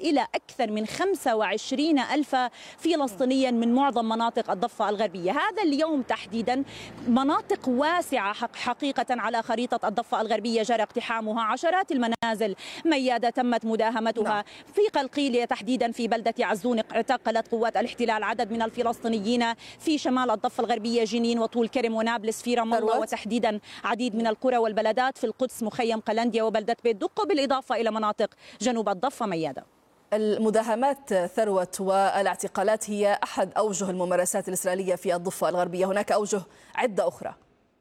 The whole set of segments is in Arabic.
إلى أكثر من 25 ألف فلسطينيا من معظم مناطق الضفة الغربية. هذا اليوم تحديدا مناطق واسعة حقيقة على خريطة الضفة الغربية جرى اقتحامها، عشرات المنازل ميادة تمت مداهمتها. في قلقيلية تحديدا في بلدة عزون اعتقلت قوات الاحتلال عدد من الفلسطينيين. في شمال الضفة الغربية جنين وطول كرم ونابلس في رام الله، وتحديدا عديد من القرى والبلدات في القدس مخيم قلنديا وبلدة بيت دقة، بالإضافة إلى مناطق جنوب الضفة ميادة. المداهمات ثروت والاعتقالات هي أحد أوجه الممارسات الإسرائيلية في الضفة الغربية، هناك أوجه عدة أخرى.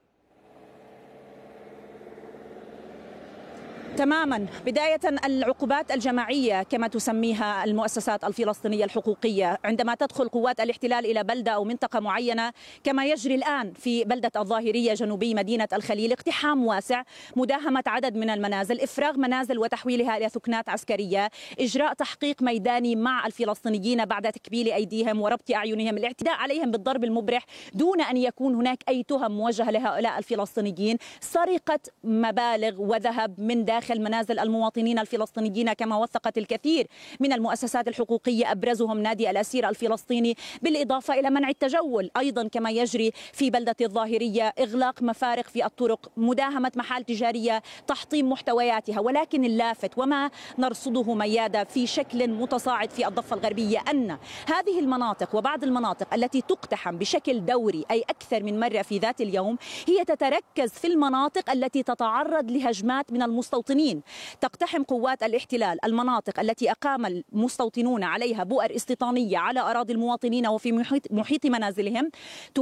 تماما. بداية العقوبات الجماعية كما تسميها المؤسسات الفلسطينية الحقوقية، عندما تدخل قوات الاحتلال إلى بلدة أو منطقة معينة كما يجري الآن في بلدة الظاهرية جنوبي مدينة الخليل، اقتحام واسع، مداهمة عدد من المنازل، إفراغ منازل وتحويلها إلى ثكنات عسكرية، إجراء تحقيق ميداني مع الفلسطينيين بعد تكبيل أيديهم وربط أعينهم، الاعتداء عليهم بالضرب المبرح دون أن يكون هناك أي تهم موجهة لهؤلاء الفلسطينيين، سرقة مبالغ وذهب من داخل منازل المواطنين الفلسطينيين كما وثقت الكثير من المؤسسات الحقوقية أبرزهم نادي الأسير الفلسطيني، بالإضافة إلى منع التجول أيضا كما يجري في بلدة الظاهرية، إغلاق مفارق في الطرق، مداهمة محال تجارية، تحطيم محتوياتها. ولكن اللافت وما نرصده ميادة في شكل متصاعد في الضفة الغربية أن هذه المناطق وبعض المناطق التي تقتحم بشكل دوري أي أكثر من مرة في ذات اليوم هي تتركز في المناطق التي تتعرض لهجمات من المستوطنين. تقتحم قوات الاحتلال المناطق التي أقام المستوطنون عليها بؤر استيطانية على أراضي المواطنين وفي محيط منازلهم،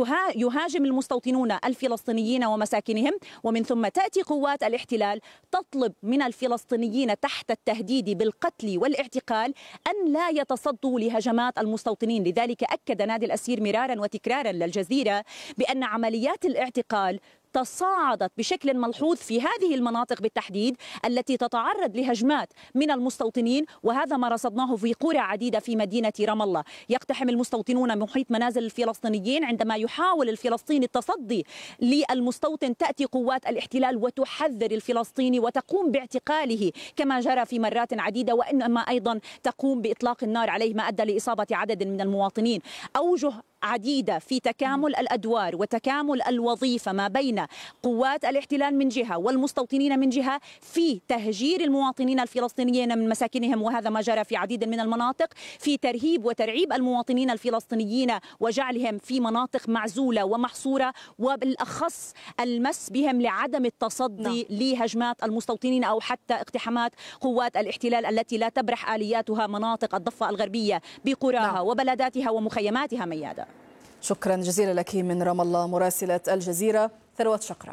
يهاجم المستوطنون الفلسطينيين ومساكنهم، ومن ثم تأتي قوات الاحتلال تطلب من الفلسطينيين تحت التهديد بالقتل والاعتقال أن لا يتصدوا لهجمات المستوطنين. لذلك أكد نادي الأسير مرارا وتكرارا للجزيرة بأن عمليات الاعتقال تصاعدت بشكل ملحوظ في هذه المناطق بالتحديد التي تتعرض لهجمات من المستوطنين، وهذا ما رصدناه في قرى عديدة في مدينة رام الله. يقتحم المستوطنون محيط منازل الفلسطينيين، عندما يحاول الفلسطيني التصدي للمستوطن تأتي قوات الاحتلال وتحذر الفلسطيني وتقوم باعتقاله كما جرى في مرات عديدة، وإنما أيضا تقوم بإطلاق النار عليه ما أدى لإصابة عدد من المواطنين. أوجه عديدة في تكامل الأدوار وتكامل الوظيفة ما بين قوات الاحتلال من جهة والمستوطنين من جهة في تهجير المواطنين الفلسطينيين من مساكنهم، وهذا ما جرى في عديد من المناطق، في ترهيب وترعيب المواطنين الفلسطينيين وجعلهم في مناطق معزولة ومحصورة، وبالأخص المس بهم لعدم التصدي لهجمات المستوطنين أو حتى اقتحامات قوات الاحتلال التي لا تبرح آلياتها مناطق الضفة الغربية بقراها وبلداتها ومخيماتها ميادة. شكرا جزيلا لك من رام الله مراسلة الجزيرة ثروت شقرة.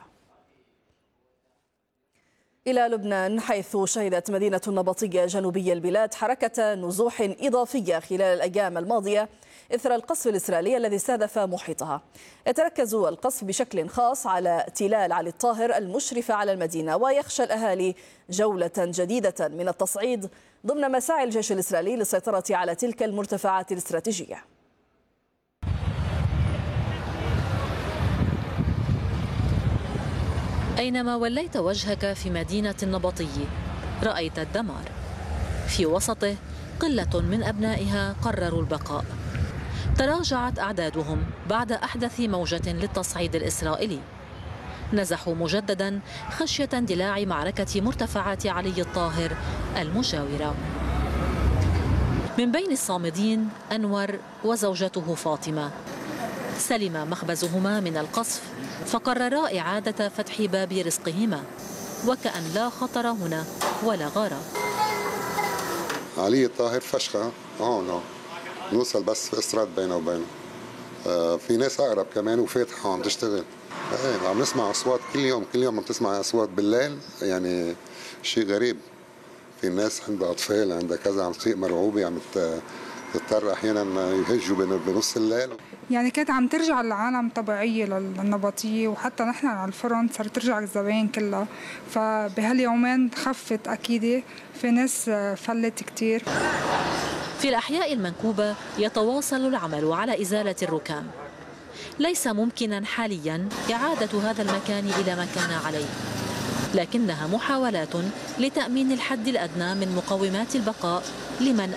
إلى لبنان، حيث شهدت مدينة النبطية جنوبي البلاد حركة نزوح إضافية خلال الأيام الماضية إثر القصف الإسرائيلي الذي استهدف محيطها. يتركز القصف بشكل خاص على تلال علي الطاهر المشرفة على المدينة، ويخشى الأهالي جولة جديدة من التصعيد ضمن مساعي الجيش الإسرائيلي للسيطرة على تلك المرتفعات الاستراتيجية. أينما وليت وجهك في مدينة النبطي رأيت الدمار، في وسطه قلة من أبنائها قرروا البقاء. تراجعت أعدادهم بعد أحدث موجة للتصعيد الإسرائيلي، نزحوا مجددا خشية اندلاع معركة مرتفعات علي الطاهر المجاورة. من بين الصامدين أنور وزوجته فاطمة، سلم مخبزهما من القصف فقررا إعادة فتح باب رزقهما، وكأن لا خطر هنا ولا غارة. علي الطاهر فشخة هون نوصل بس في إسراد بينه وبينه. في ناس أقرب كمان وفاتحة عم تشتغل. عم نسمع أصوات كل يوم عم تسمع أصوات بالليل، يعني شيء غريب. في ناس عندها أطفال عندها كذا عم تصير مرعوبة، عم تضطر أحيانا يهجوا بنص الليل. يعني كانت عم ترجع العالم طبيعية للنبطية، وحتى نحن على الفرن صارت ترجع الزباين كلها، فبهاليومين خفت أكيد، في ناس فلت كتير. في الأحياء المنكوبة يتواصل العمل على إزالة الركام. ليس ممكنا حاليا إعادة هذا المكان إلى ما كان عليه، لكنها محاولات لتأمين الحد الأدنى من مقومات البقاء لمن